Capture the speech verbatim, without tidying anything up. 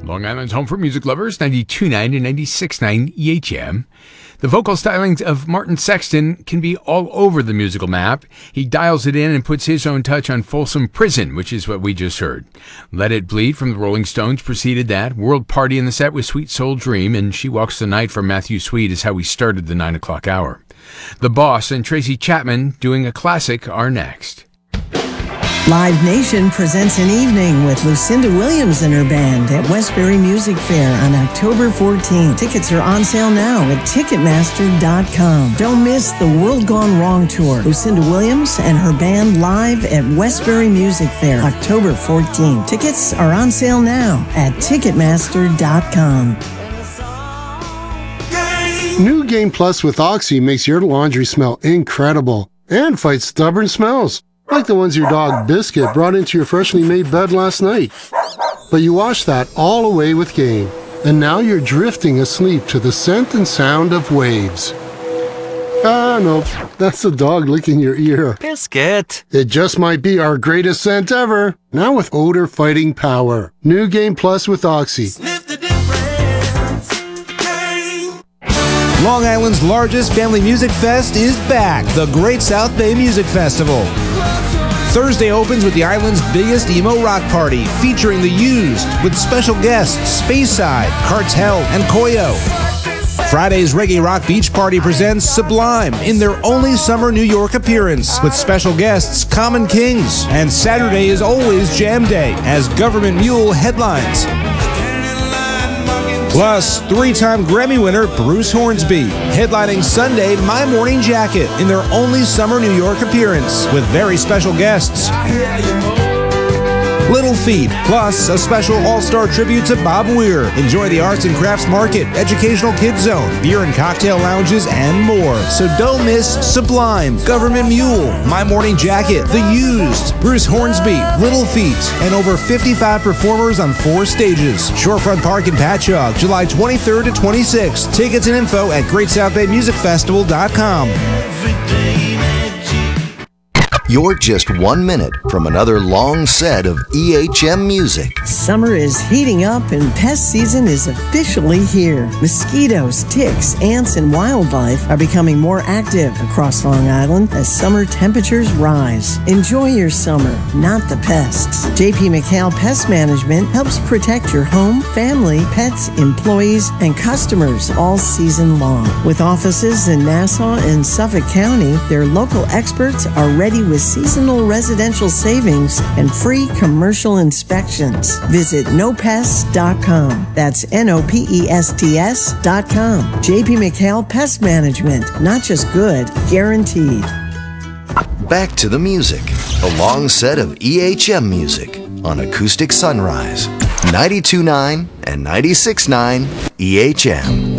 Long Island's home for music lovers, ninety-two point nine and ninety-six point nine E H M. The vocal stylings of Martin Sexton can be all over the musical map. He dials it in and puts his own touch on Folsom Prison, which is what we just heard. Let It Bleed from the Rolling Stones preceded that. World Party in the set with Sweet Soul Dream, and She Walks the Night from Matthew Sweet is how we started the nine o'clock hour. The Boss and Tracy Chapman doing a classic are next. Live Nation presents an evening with Lucinda Williams and her band at Westbury Music Fair on October fourteenth. Tickets are on sale now at Ticketmaster dot com. Don't miss the World Gone Wrong tour. Lucinda Williams and her band live at Westbury Music Fair October fourteenth. Tickets are on sale now at Ticketmaster dot com. New Game Plus with Oxy makes your laundry smell incredible and fights stubborn smells, like the ones your dog Biscuit brought into your freshly made bed last night. But you washed that all away with Game, and now you're drifting asleep to the scent and sound of waves. Ah, no, that's the dog licking your ear. Biscuit! It just might be our greatest scent ever, now with odor-fighting power. New Game Plus with Oxy. Sniff the difference. Game. Long Island's largest family music fest is back, the Great South Bay Music Festival. Thursday opens with the island's biggest emo rock party, featuring The Used, with special guests Speyside, Cartel, and Koyo. Friday's Reggae Rock Beach Party presents Sublime in their only summer New York appearance, with special guests Common Kings. And Saturday is always Jam Day, as Government Mule headlines. Plus, three-time Grammy winner Bruce Hornsby, headlining Sunday My Morning Jacket in their only summer New York appearance, with very special guests. Little Feat, plus a special all-star tribute to Bob Weir. Enjoy the arts and crafts market, educational kids zone, beer and cocktail lounges, and more. So don't miss Sublime, Government Mule, My Morning Jacket, The Used, Bruce Hornsby, Little Feat, and over fifty-five performers on four stages. Shorefront Park in Patchogue, July twenty-third to twenty-sixth. Tickets and info at Great South Bay Music Festival dot com. You're just one minute from another long set of E H M music. Summer is heating up and pest season is officially here. Mosquitoes, ticks, ants, and wildlife are becoming more active across Long Island as summer temperatures rise. Enjoy your summer, not the pests. J P McHale Pest Management helps protect your home, family, pets, employees, and customers all season long. With offices in Nassau and Suffolk County, their local experts are ready with seasonal residential savings and free commercial inspections. Visit no pests dot com. That's N O P E S T S dot com. J P McHale Pest Management. Not just good, guaranteed. Back to the music. A long set of E H M music on Acoustic Sunrise. ninety-two point nine and ninety-six point nine E H M.